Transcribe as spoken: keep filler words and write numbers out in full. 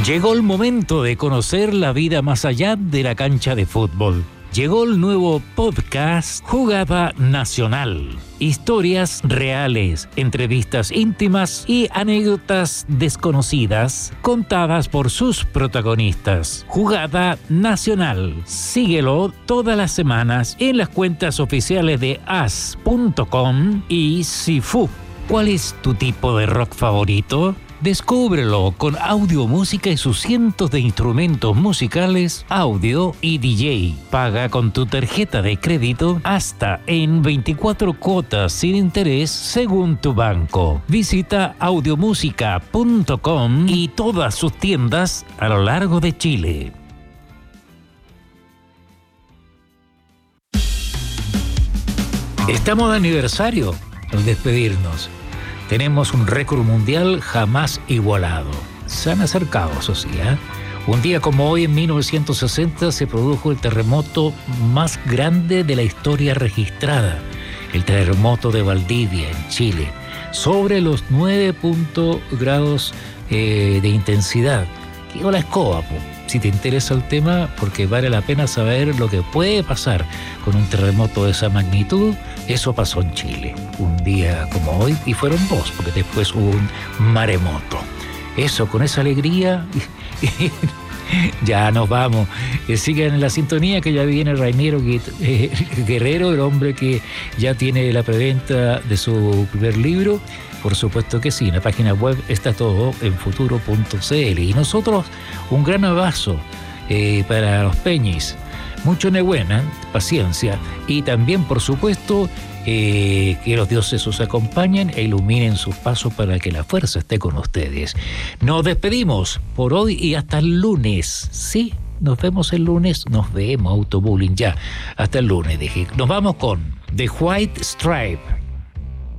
Llegó el momento de conocer la vida más allá de la cancha de fútbol. Llegó el nuevo podcast Jugada Nacional. Historias reales, entrevistas íntimas y anécdotas desconocidas contadas por sus protagonistas. Jugada Nacional. Síguelo todas las semanas en las cuentas oficiales de as punto com y Sifu. ¿Cuál es tu tipo de rock favorito? Descúbrelo con audio, música y sus cientos de instrumentos musicales, audio y D J. Paga con tu tarjeta de crédito hasta en veinticuatro cuotas sin interés según tu banco. Visita audiomusica punto com y todas sus tiendas a lo largo de Chile. Estamos de aniversario al despedirnos. Tenemos un récord mundial jamás igualado. Se han acercado, eso sí, ¿eh? Un día como hoy, en mil novecientos sesenta, se produjo el terremoto más grande de la historia registrada. El terremoto de Valdivia, en Chile. Sobre los nueve grados eh, de intensidad. Quiero la escoba, po. Si te interesa el tema, porque vale la pena saber lo que puede pasar con un terremoto de esa magnitud. Eso pasó en Chile, un día como hoy, y fueron dos, porque después hubo un maremoto. Eso, con esa alegría, ya nos vamos. Eh, sigan en la sintonía, que ya viene Rainiero eh, Guerrero, el hombre que ya tiene la preventa de su primer libro. Por supuesto que sí, en la página web está todo en futuro punto c l. Y nosotros, un gran abrazo eh, para los Peñis. Mucho nebuena, paciencia, y también, por supuesto, eh, que los dioses os acompañen e iluminen sus pasos para que la fuerza esté con ustedes. Nos despedimos por hoy y hasta el lunes. Sí, nos vemos el lunes, nos vemos, Autobullying, ya. Hasta el lunes, dije. Nos vamos con The White Stripe.